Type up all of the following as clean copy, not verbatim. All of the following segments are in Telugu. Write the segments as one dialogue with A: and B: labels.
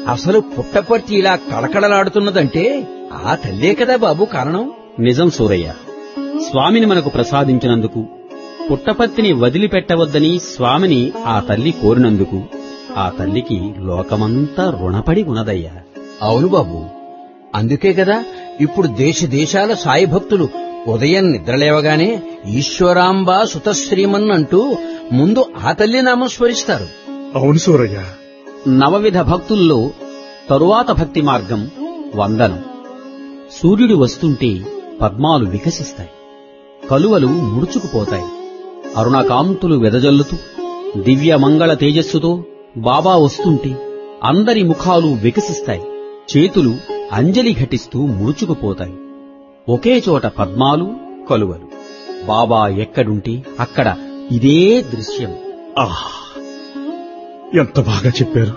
A: అసలు పుట్టపర్తి ఇలా కళకళలాడుతున్నదంటే ఆ తల్లే కదా బాబు కారణం.
B: నిజం సూరయ్య. స్వామిని మనకు ప్రసాదించినందుకు, పుట్టపర్తిని వదిలిపెట్టవద్దని స్వామిని ఆ తల్లి కోరినందుకు ఆ తల్లికి లోకమంతా రుణపడి ఉన్నదయ్యా.
A: అవును బాబు, అందుకే కదా ఇప్పుడు దేశ దేశాల సాయి భక్తులు ఉదయం నిద్రలేవగానే ఈశ్వరాంబ సుతశ్రీమన్ అంటూ ముందు ఆ తల్లి నామం స్మరిస్తారు.
C: అవును సూరయ్య.
B: నవవిధ భక్తుల్లో తరువాత భక్తి మార్గం వందనం. సూర్యుడు వస్తుంటే పద్మాలు వికసిస్తాయి, కలువలు ముడుచుకుపోతాయి. అరుణకాంతులు వెదజల్లుతూ దివ్య మంగళ తేజస్సుతో బాబా వస్తుంటే అందరి ముఖాలు వికసిస్తాయి, చేతులు అంజలి ఘటిస్తూ ముడుచుకుపోతాయి. ఒకే చోట పద్మాలు, కలువలు. బాబా ఎక్కడుంటే అక్కడ ఇదే దృశ్యం.
C: ఎంత బాగా చెప్పారు.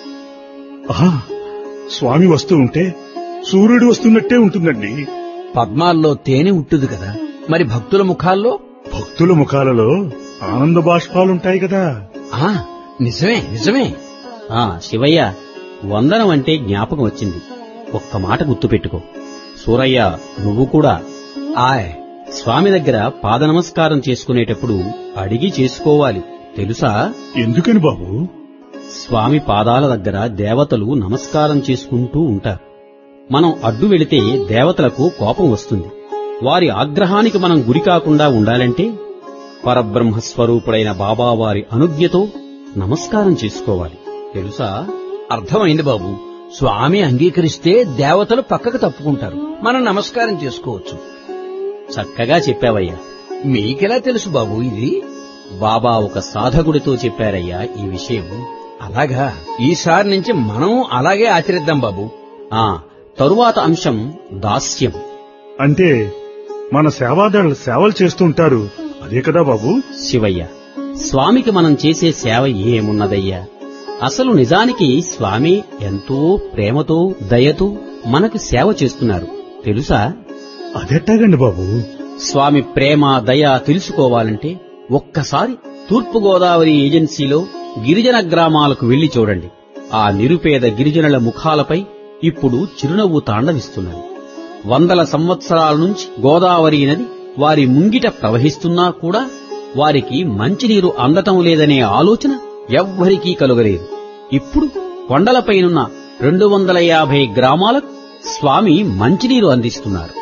C: స్వామి వస్తూ ఉంటే సూర్యుడు వస్తున్నట్టే ఉంటుందండి.
A: పద్మాల్లో తేనె ఉంటుంది కదా, మరి భక్తుల ముఖాల్లో?
C: భక్తుల ముఖాలలో ఆనంద బాష్పాలుంటాయి కదా.
A: నిజమే నిజమే.
B: శివయ్య, వందనం అంటే జ్ఞాపకం వచ్చింది. ఒక్క మాట గుర్తుపెట్టుకో సూరయ్య, నువ్వు కూడా స్వామి దగ్గర పాద నమస్కారం చేసుకునేటప్పుడు అడిగి చేసుకోవాలి, తెలుసా?
C: ఎందుకని బాబు?
B: స్వామి పాదాల దగ్గర దేవతలు నమస్కారం చేసుకుంటూ ఉంటారు. మనం అడ్డు వెళితే దేవతలకు కోపం వస్తుంది. వారి ఆగ్రహానికి మనం గురికాకుండా ఉండాలంటే పరబ్రహ్మస్వరూపుడైన బాబావారి అనుజ్ఞతో నమస్కారం చేసుకోవాలి, తెలుసా?
A: అర్థమైంది బాబు. స్వామి అంగీకరిస్తే దేవతలు పక్కకు తప్పుకుంటారు, మనం నమస్కారం చేసుకోవచ్చు.
B: చక్కగా చెప్పావయ్యా.
A: మీకెలా తెలుసు బాబు ఇది?
B: బాబా ఒక సాధకుడితో చెప్పారయ్యా ఈ విషయం.
A: అలాగా? ఈసారి నుంచి మనం అలాగే ఆచరిద్దాం బాబు.
B: తరువాత అంశం దాస్యం.
C: అంటే మన సేవాదారులు సేవలు చేస్తుంటారు, అదే కదా బాబు?
B: శివయ్య, స్వామికి మనం చేసే సేవ ఏమున్నదయ్యా? అసలు నిజానికి స్వామి ఎంతో ప్రేమతో, దయతో మనకు సేవ చేస్తున్నారు, తెలుసా?
C: అదెట్టాగండి బాబు?
B: స్వామి ప్రేమ, దయ తెలుసుకోవాలంటే ఒక్కసారి తూర్పుగోదావరి ఏజెన్సీలో గిరిజన గ్రామాలకు వెళ్లి చూడండి. ఆ నిరుపేద గిరిజనుల ముఖాలపై ఇప్పుడు చిరునవ్వు తాండవిస్తున్నది. వందల సంవత్సరాల నుంచి గోదావరి నది వారి ముంగిట ప్రవహిస్తున్నా కూడా వారికి మంచినీరు అందటం లేదనే ఆలోచన ఎవ్వరికీ కలుగలేదు. ఇప్పుడు కొండలపైనున్న 250 గ్రామాలకు స్వామి మంచినీరు అందిస్తున్నారు.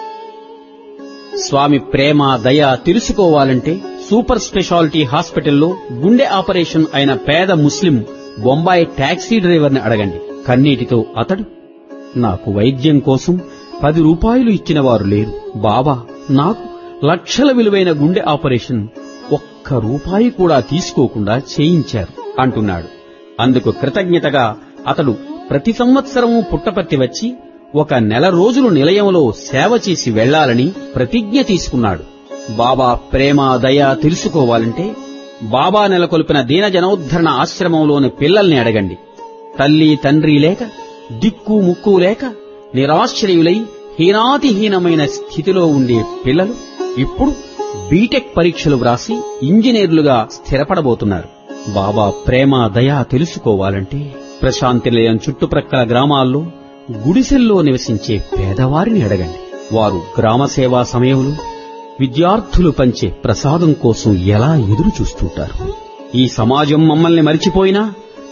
B: స్వామి ప్రేమ, దయ తెలుసుకోవాలంటే సూపర్ స్పెషాలిటీ హాస్పిటల్లో గుండె ఆపరేషన్ అయిన పేద ముస్లిం బొంబాయి టాక్సీ డ్రైవర్ని అడగండి. కన్నీటితో అతడు, నాకు వైద్యం కోసం 10 రూపాయలు ఇచ్చిన వారు లేరు బాబా, నాకు లక్షల విలువైన గుండె ఆపరేషన్ ఒక్క రూపాయి కూడా తీసుకోకుండా చేయించారు అంటున్నాడు. అందుకు కృతజ్ఞతగా అతడు ప్రతి సంవత్సరము పుట్టపర్తి వచ్చి 1 నెల రోజులు నిలయంలో సేవ చేసి వెళ్లాలని ప్రతిజ్ఞ తీసుకున్నాడు. బాబా ప్రేమ, దయ తెలుసుకోవాలంటే బాబా నెలకొల్పిన దీనజనోద్ధరణ ఆశ్రమంలోని పిల్లల్ని అడగండి. తల్లి తండ్రి లేక, దిక్కు ముక్కు లేక, నిరాశ్రయులై హీనాతిహీనమైన స్థితిలో ఉండే పిల్లలు ఇప్పుడు బీటెక్ పరీక్షలు వ్రాసి ఇంజనీర్లుగా స్థిరపడబోతున్నారు. బాబా ప్రేమ, దయ తెలుసుకోవాలంటే ప్రశాంతి నిలయం చుట్టుప్రక్కల గ్రామాల్లో గుడిసెల్లో నివసించే పేదవారిని అడగండి. వారు గ్రామ సేవా సమయంలో విద్యార్థులు పంచే ప్రసాదం కోసం ఎలా ఎదురు చూస్తుంటారు. ఈ సమాజం మమ్మల్ని మరిచిపోయినా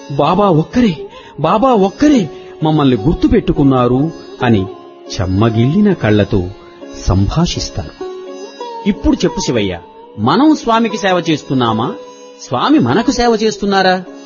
B: బాబా ఒక్కరే మమ్మల్ని గుర్తుపెట్టుకున్నారు అని చెమ్మగిల్లిన కళ్లతో సంభాషిస్తారు. ఇప్పుడు చెప్పు శివయ్య, మనం స్వామికి సేవ చేస్తున్నామా, స్వామి మనకు సేవ చేస్తున్నారా?